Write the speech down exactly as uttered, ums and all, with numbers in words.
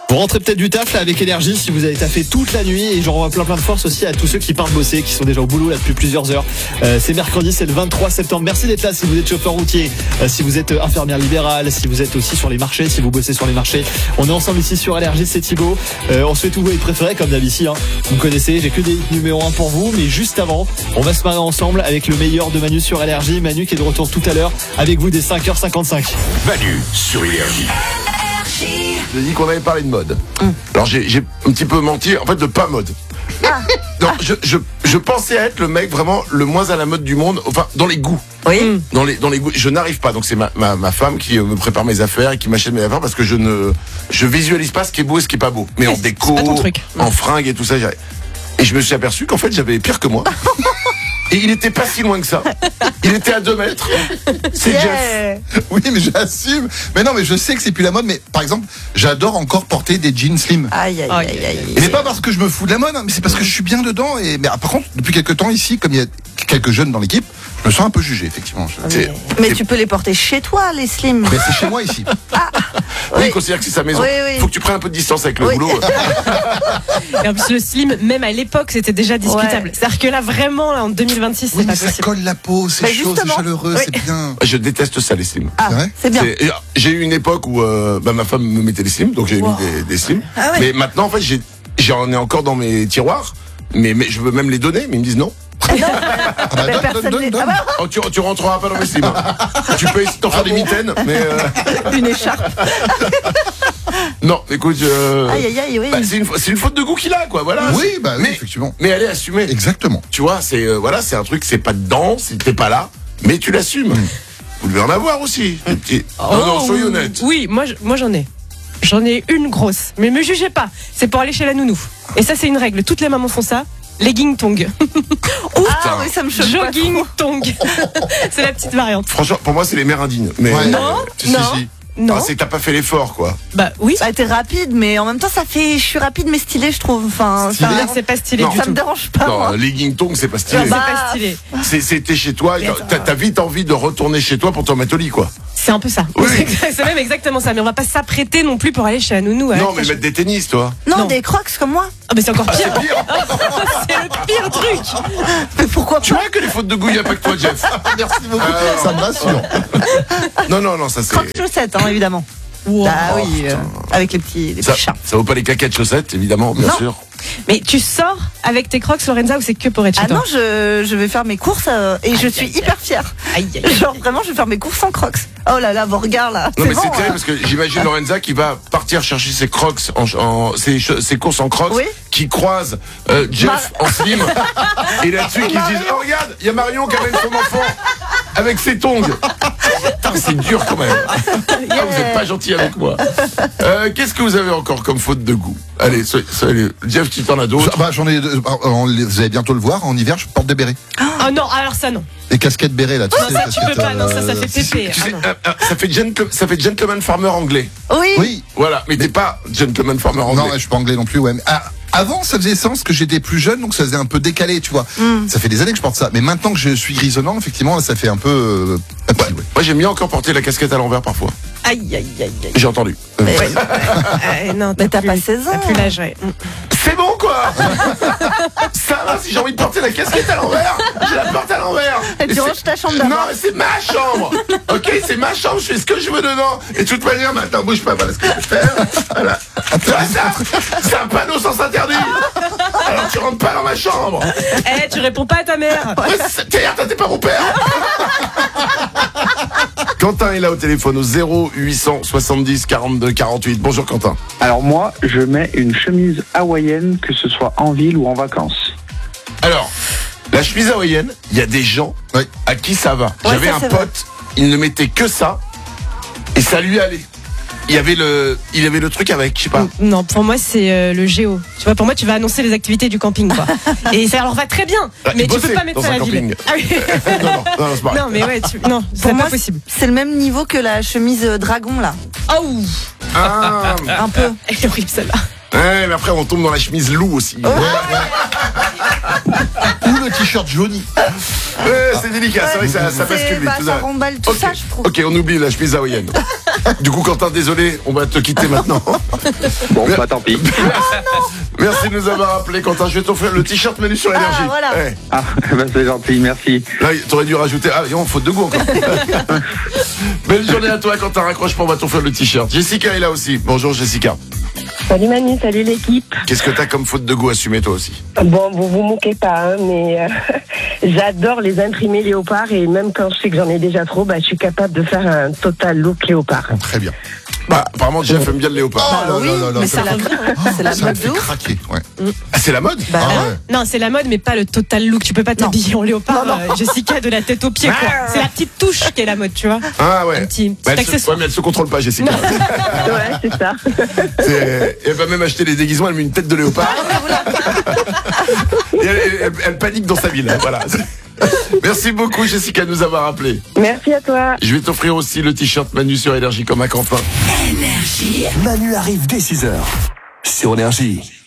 Vous rentrez peut-être du taf là avec énergie si vous avez taffé toute la nuit, et j'envoie plein plein de force aussi à tous ceux qui partent bosser, qui sont déjà au boulot là depuis plusieurs heures. Euh, c'est mercredi, c'est le vingt-trois septembre. Merci d'être là si vous êtes chauffeur routier, euh, si vous êtes infirmière libérale, si vous êtes aussi sur les marchés, si vous bossez sur les marchés. On est ensemble ici sur Énergie, c'est Thibaut. Euh, on se fait tous vos hits préférés comme d'habitude. Hein. Vous me connaissez, j'ai que des hits numéro un pour vous, mais juste avant, on va se marrer ensemble avec le meilleur de Manu sur Énergie. Manu qui est de retour tout à l'heure avec vous dès cinq heures cinquante-cinq. Manu sur Énergie. J'ai dit qu'on avait parlé de mode. Mmh. Alors j'ai, j'ai un petit peu menti, en fait de pas mode. Ah. Non, je, je, je pensais être le mec vraiment le moins à la mode du monde, enfin dans les goûts. Oui. Dans les, dans les goûts, je n'arrive pas. Donc c'est ma, ma, ma femme qui me prépare mes affaires et qui m'achète mes affaires parce que je ne, je visualise pas ce qui est beau et ce qui est pas beau. Mais en déco, en fringues et tout ça. J'arrive. Et je me suis aperçu qu'en fait j'avais pire que moi. Et il était pas si loin que ça. Il était à deux mètres. C'est yeah. Jeff. Oui, mais j'assume. Mais non, mais je sais que c'est plus la mode. Mais par exemple, j'adore encore porter des jeans slim. Aïe, aïe, aïe, aïe. Et c'est pas parce que je me fous de la mode, hein, mais c'est parce que je suis bien dedans. Et mais par contre, depuis quelques temps ici, comme il y a quelques jeunes dans l'équipe, je me sens un peu jugé, effectivement. Mais, mais tu peux les porter chez toi, les slims. Mais c'est chez moi ici. Ah, oui, il considère que c'est sa maison. Oui, oui. Faut que tu prennes un peu de distance avec le oui. boulot. Et en plus, le slim, même à l'époque, c'était déjà discutable. Ouais. C'est-à-dire que là, vraiment, là, en deux mille vingt-six, c'est oui, pas mais possible. Ça colle la peau, c'est bah chaud, c'est chaleureux, oui. C'est bien. Je déteste ça, les slims. Ah, c'est, vrai c'est bien. C'est, j'ai eu une époque où euh, bah, ma femme me mettait les slims, donc j'ai wow. mis des, des slims. Ah, ouais. Mais maintenant, en fait, j'ai, j'en ai encore dans mes tiroirs, mais, mais je veux même les donner, mais ils me disent non. Ah non, ah bah donne, donne, donne, donne. Ah bah oh, tu, tu rentreras pas dans mes slims. Tu peux essayer de t'en faire ah des bon. mitaines, mais euh... une écharpe. Non, écoute, euh... aïe aïe aïe, oui. bah, c'est, une, c'est une faute de goût qu'il a, quoi. Voilà. Oui, bah oui, mais, effectivement. Mais elle est assumée. Exactement. Tu vois, c'est euh, voilà, c'est un truc, c'est pas dedans, t'es pas là, mais tu l'assumes. Mm. Vous devez en avoir aussi. Mm. Petits... Oh, non, non, soyez honnête. Oui, moi, moi j'en ai. J'en ai une grosse, mais me jugez pas. C'est pour aller chez la nounou. Et ça, c'est une règle. Toutes les mamans font ça. Legging tong. Ah oui, ça me choque. Jogging tong. C'est la petite variante. Franchement, pour moi, c'est les mères indines. Mais ouais. Non, euh, si, non. Si, si. Non. Ah, c'est que t'as pas fait l'effort, quoi. Bah oui. Bah t'es rapide, mais en même temps ça fait, je suis rapide mais stylé, je trouve. Enfin, stylé. Ça, c'est pas stylé non. du ça tout. me dérange pas. Non, moi. legging tong, c'est pas stylé. C'est pas stylé. C'est, c'est t'es chez toi, t'as, t'as vite envie de retourner chez toi pour te remettre au lit, quoi. C'est un peu ça. Oui. C'est même exactement ça. Mais on va pas s'apprêter non plus pour aller chez la nounou. Non, mais mettre des tennis, toi. Non, non. Des crocs comme moi. Ah, mais c'est encore pire. Ah, c'est pire. C'est le pire truc. Mais pourquoi pas? Tu vois que les fautes de goût, il y a pas que toi, Jeff. Merci beaucoup. Euh, ça me rassure. Non, non, non, ça c'est. Crocs chaussettes, hein, évidemment. Wow. Ah oui, euh, avec les petits, les ça, petits chats. Ça vaut pas les caquettes chaussettes, évidemment, bien non. sûr. Mais tu sors avec tes crocs, Lorenza, ou c'est que pour être chez ah toi? Ah non, je, je vais faire mes courses euh, et aïe, je suis aïe, hyper fière. Aïe, aïe, Genre vraiment, je vais faire mes courses en crocs. Oh là là, vos regards là. Non c'est mais bon, c'est terrible hein. parce que j'imagine Lorenza qui va partir chercher ses crocs, en, en ses, ses courses en crocs, oui. qui croise euh, Jeff Mar- en slim et là-dessus qui se disent oh regarde, il y a Marion qui amène son enfant avec ses tongs. Putain, c'est dur quand même. Yeah. Ah, vous êtes pas gentil avec moi. Euh, qu'est-ce que vous avez encore comme faute de goût? Allez, soyez, soyez, Jeff, tu t'en as d'autres? Bah, j'en ai. Vous allez bientôt le voir. En hiver, je porte des bérets. Ah non, alors ça non. Les casquettes bérets là. Tu non, sais, ça tu peux pas. Euh, non, ça, ça fait pépé. Tu sais, ah, euh, ça fait gentle, ça fait gentleman farmer anglais. Oui. Oui. Voilà, mais, mais t'es pas gentleman farmer anglais. Non, je suis pas anglais non plus. Ouais. Mais, ah, avant, ça faisait sens que j'étais plus jeune, donc ça faisait un peu décalé, tu vois. Mm. Ça fait des années que je porte ça. Mais maintenant que je suis grisonnant, effectivement, là, ça fait un peu. Euh, ouais. Ouais. Moi, j'aime bien encore porter la casquette à l'envers parfois. Aïe, aïe, aïe, aïe. J'ai entendu. Mais, ouais. euh, non, mais t'as plus, pas seize ans. T'as plus l'âge, ouais. C'est bon, quoi. Ça va, si j'ai envie de porter la casquette à l'envers, je la porte à l'envers. Et tu ranges ta chambre d'abord. Non, mais c'est ma chambre. Ok, c'est ma chambre, je fais ce que je veux dedans. Et de toute manière, maintenant, bouge pas, voilà ce que je vais faire. Voilà. Voilà ça. C'est un panneau sans interdit. Alors tu rentres pas dans ma chambre. Eh, hey, tu réponds pas à ta mère. Ouais, t'es, t'es pas mon père. Quentin est là au téléphone au zéro huit cent soixante-dix quarante-deux quarante-huit. Bonjour Quentin. Alors moi, je mets une chemise hawaïenne, que ce soit en ville ou en vacances. Alors, la chemise hawaïenne, il y a des gens oui. à qui ça va. Ouais, J'avais ça, un pote, vrai. Il ne mettait que ça et ça lui allait. Il y avait le, il avait le truc avec, je sais pas. Non, pour moi c'est euh, le géo. Tu vois, pour moi tu vas annoncer les activités du camping, quoi. Et ça leur va très bien, ah, mais tu peux pas mettre ça à la ville. Ah oui. non, non, non, c'est pas non, mais ouais, tu... non, c'est pas possible. C'est le même niveau que la chemise dragon là. Oh. Ah, un peu. Elle est horrible celle-là. Ouais, mais après on tombe dans la chemise loup aussi. Ouais, ouais. Ou le le t-shirt jauni. Ouais, c'est délicat, c'est vrai que ça, ça bascule vite. Bah, tout ça ça. remballe tout Ok. ça, je trouve. Ok, on oublie la chemise hawaïenne. Du coup, Quentin, désolé, on va te quitter maintenant. Bon, bah tant pis. Merci de nous avoir appelé, Quentin. Je vais t'offrir le t-shirt Manu sur énergie. Ah, voilà. Ouais. Ah, bah c'est gentil, merci. Là, t'aurais dû rajouter. Ah, non, faute de goût encore. Belle journée à toi, Quentin. Raccroche pas, on va t'offrir le t-shirt. Jessica est là aussi. Bonjour, Jessica. Salut Manu, salut l'équipe. Qu'est-ce que t'as comme faute de goût assumée, toi aussi? Bon, vous vous moquez pas, hein, mais euh, j'adore les imprimés léopard et même quand je sais que j'en ai déjà trop, bah, je suis capable de faire un total look léopard. Très bien. Bah, apparemment, Jeff aime bien le léopard. Oh là là là là, mais ça ça me- revient. hein. C'est la ça me mode fait de ouf. craquer. Ouais. Ah, c'est la mode? Bah, Ah ouais. ouais. Non, c'est la mode, mais pas le total look. Tu peux pas t'habiller en léopard, euh, Jessica, de la tête aux pieds, quoi. C'est la petite touche qui est la mode, tu vois. Ah ouais. Un petit, petit Bah, elle se, accessoire. ouais, mais elle se contrôle pas, Jessica. Ouais, c'est ça. C'est- Elle va même acheter les déguisements, elle met une tête de léopard. Et elle, elle- elle panique dans sa ville. hein, Voilà. Merci beaucoup, Jessica, de nous avoir appelé. Merci à toi. Je vais t'offrir aussi le t-shirt Manu sur Énergie comme à Quentin. Manu arrive dès six heures sur Énergie.